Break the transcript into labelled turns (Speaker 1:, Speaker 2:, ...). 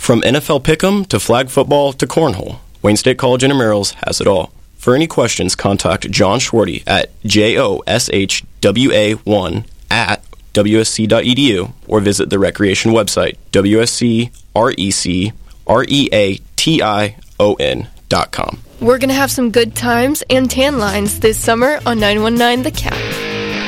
Speaker 1: From NFL pick'em to flag football to cornhole, Wayne State College Intramurals has it all. For any questions, contact John Schwarty at joshwa1@wsc.edu or visit the recreation website, wscrecreation.com.
Speaker 2: We're going to have some good times and tan lines this summer on 919 The Cat.